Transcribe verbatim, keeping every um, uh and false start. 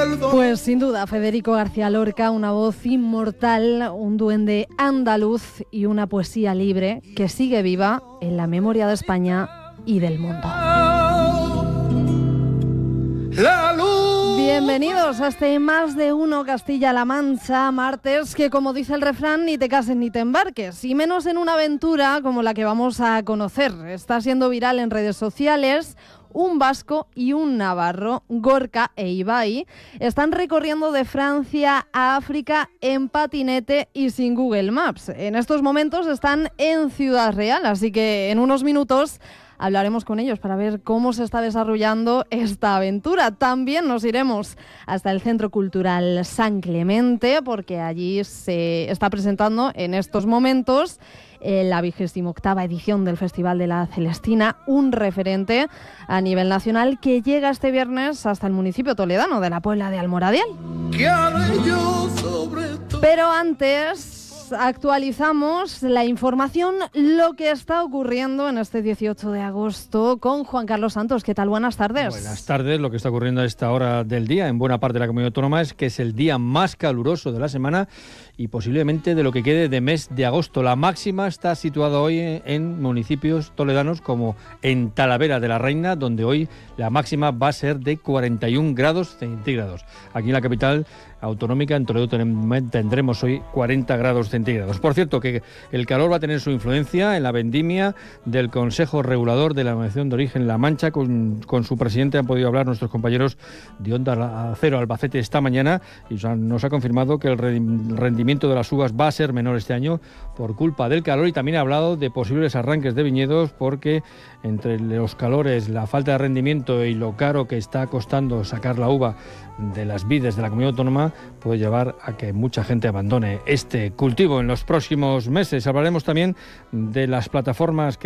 perdón. Pues sin duda, Federico García Lorca, una voz inmortal, un duende andaluz y una poesía libre que sigue viva en la memoria de España y del mundo. La luz. Bienvenidos a este Más de Uno Castilla-La Mancha, martes que, como dice el refrán, ni te cases ni te embarques, y menos en una aventura como la que vamos a conocer. Está siendo viral en redes sociales. Un vasco y un navarro, Gorka e Ibai, están recorriendo de Francia a África en patinete y sin Google Maps. En estos momentos están en Ciudad Real, así que en unos minutos hablaremos con ellos para ver cómo se está desarrollando esta aventura. También nos iremos hasta el Centro Cultural San Clemente, porque allí se está presentando en estos momentos la vigésima octava edición del Festival de la Celestina, un referente a nivel nacional que llega este viernes hasta el municipio toledano de la Puebla de Almoradiel. Pero antes actualizamos la información, lo que está ocurriendo en este dieciocho de agosto con Juan Carlos Santos. ¿Qué tal? Buenas tardes. Buenas tardes. Lo que está ocurriendo a esta hora del día en buena parte de la comunidad autónoma es que es el día más caluroso de la semana y posiblemente de lo que quede de mes de agosto. La máxima está situada hoy en municipios toledanos como en Talavera de la Reina, donde hoy la máxima va a ser de cuarenta y un grados centígrados. Aquí en la capital autonómica, en Toledo, tendremos hoy cuarenta grados centígrados. Por cierto, que el calor va a tener su influencia en la vendimia del Consejo Regulador de la Denominación de Origen La Mancha. Con, con su presidente han podido hablar nuestros compañeros de Onda Cero Albacete esta mañana y nos ha confirmado que el rendimiento de las uvas va a ser menor este año por culpa del calor, y también ha hablado de posibles arranques de viñedos porque entre los calores, la falta de rendimiento y lo caro que está costando sacar la uva de las vides de la comunidad autónoma puede llevar a que mucha gente abandone este cultivo en los próximos meses. Hablaremos también de las plataformas que